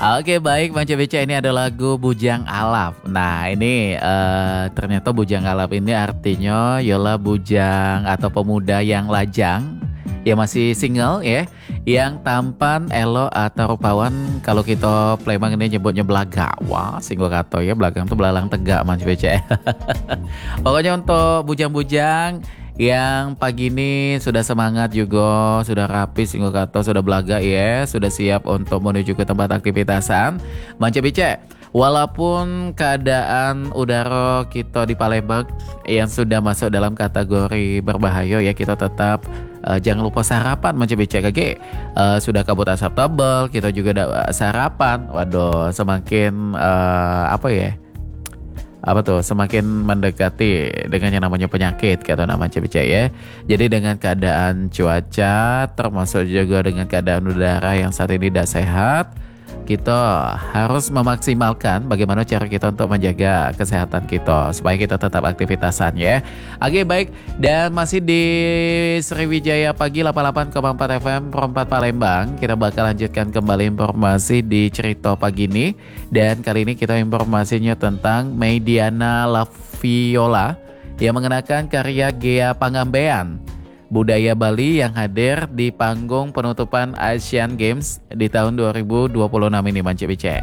Oke baik Bang Cebica, ini ada lagu Bujang Alap. Nah ini ternyata Bujang Alap ini artinya ialah bujang atau pemuda yang lajang, yang masih single ya, yang tampan, elok atau rupawan. Kalau kita Palembang ini nyebutnya belaga. Wah, singgo kato ya, belakang tuh belalang tegak Bang Cebica. Pokoknya untuk bujang-bujang yang pagi ini sudah semangat juga, sudah rapi singgo kato, sudah belaga ya, sudah siap untuk menuju ke tempat aktivitasan. Manca bice, walaupun keadaan udara kita di Palembang yang sudah masuk dalam kategori berbahaya ya, kita tetap jangan lupa sarapan Manca bice kage. Sudah kabut asap tebal, kita juga ada sarapan. Waduh, semakin apa ya? Apa tuh, semakin mendekati dengan yang namanya penyakit kata nama Cebica ya. Jadi dengan keadaan cuaca termasuk juga dengan keadaan udara yang saat ini tidak sehat, kita harus memaksimalkan bagaimana cara kita untuk menjaga kesehatan kita supaya kita tetap aktivitasan ya. Oke baik, dan masih di Sriwijaya Pagi 88,4 FM Perempat Palembang. Kita bakal lanjutkan kembali informasi di cerita pagi ini. Dan kali ini kita informasinya tentang Mediana Laviola yang mengenakan karya Gea Pangambean, budaya Bali yang hadir di panggung penutupan Asian Games di tahun 2026 ini Mance Bice.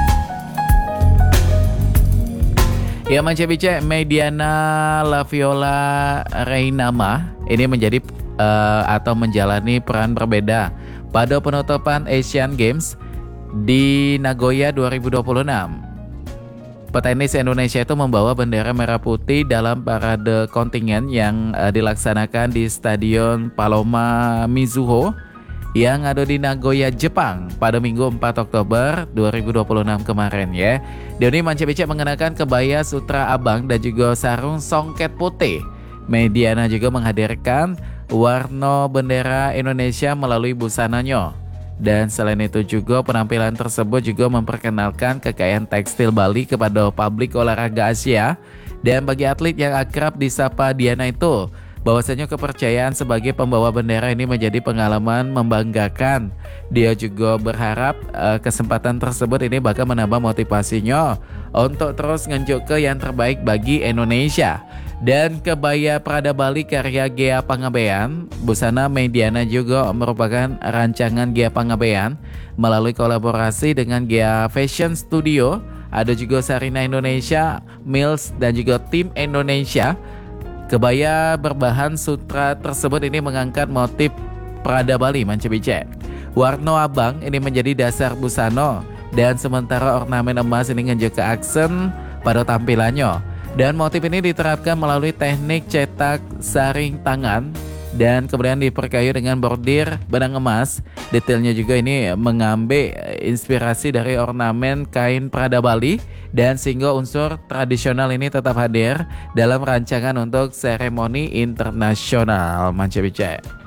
Ya Mance Bice, Mediana Laviola Reinama ini menjadi atau menjalani peran berbeda pada penutupan Asian Games di Nagoya 2026. Petenis Indonesia itu membawa bendera merah putih dalam parade kontingen yang dilaksanakan di Stadion Paloma Mizuho yang ada di Nagoya, Jepang pada Minggu 4 Oktober 2026 kemarin ya. Doni Mancebice mengenakan kebaya sutra abang dan juga sarung songket putih. Mediana juga menghadirkan warna bendera Indonesia melalui busananya. Dan selain itu juga penampilan tersebut juga memperkenalkan kekayaan tekstil Bali kepada publik olahraga Asia. Dan bagi atlet yang akrab disapa Diana itu, bahwasanya kepercayaan sebagai pembawa bendera ini menjadi pengalaman membanggakan. Dia juga berharap kesempatan tersebut ini bakal menambah motivasinya untuk terus ngunjuk ke yang terbaik bagi Indonesia. Dan kebaya Prada Bali karya Gea Pangambean, busana Mediana juga merupakan rancangan Gea Pangambean melalui kolaborasi dengan Gea Fashion Studio. Ada juga Sarina Indonesia, Mills dan juga tim Indonesia. Kebaya berbahan sutra tersebut ini mengangkat motif Prada Bali Mancebice. Warna abang ini menjadi dasar busana dan sementara ornamen emas ini ngejuk ke aksen pada tampilannya. Dan motif ini diterapkan melalui teknik cetak saring tangan dan kemudian diperkayu dengan bordir benang emas. Detailnya juga ini mengambil inspirasi dari ornamen kain Prada Bali dan sehingga unsur tradisional ini tetap hadir dalam rancangan untuk seremoni internasional Mancebice.